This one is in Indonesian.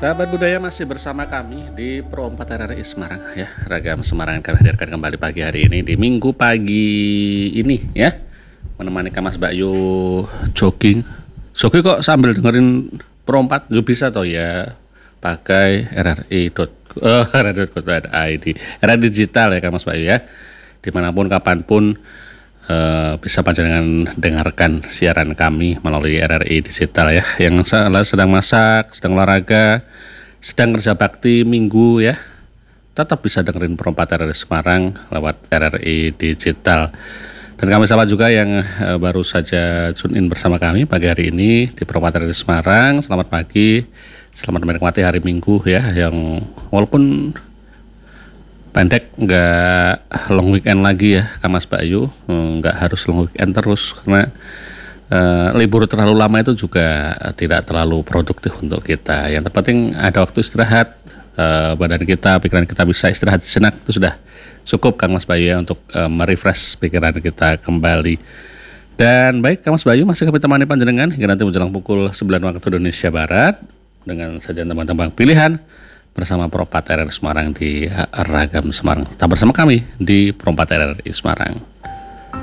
Sahabat budaya masih bersama kami di Pro 4 RRI Semarang ya. Ragam Semarang kami hadirkan kembali pagi hari ini di Minggu pagi ini ya. Menemani Mas Bayu jogging. Jogging kok sambil dengerin Pro 4 juga bisa toh ya. Pakai rri.co.id. RRI digital ya Mas Bayu ya. Dimanapun kapanpun bisa panjenengan dengarkan siaran kami melalui RRI digital ya. Yang sedang masak, sedang olahraga, sedang kerja bakti minggu ya, tetap bisa dengerin Perempat RRI Semarang lewat RRI digital. Dan kami sama juga yang baru saja tune in bersama kami pagi hari ini di Perempat RRI Semarang. Selamat pagi, selamat menikmati hari Minggu ya, yang walaupun pendek, nggak long weekend lagi ya Mas Bayu, nggak harus long weekend terus karena libur terlalu lama itu juga tidak terlalu produktif untuk kita. Yang terpenting ada waktu istirahat, badan kita, pikiran kita bisa istirahat sejenak, itu sudah cukup Mas Bayu ya untuk merefresh pikiran kita kembali. Dan baik Mas Bayu, masih kami temani panjenengan hingga nanti menjelang pukul 9 waktu Indonesia Barat dengan sajian tembang-tembang pilihan bersama Perempat RRI Semarang di Ragam Semarang. Tetap bersama kami di Perempat RRI Semarang.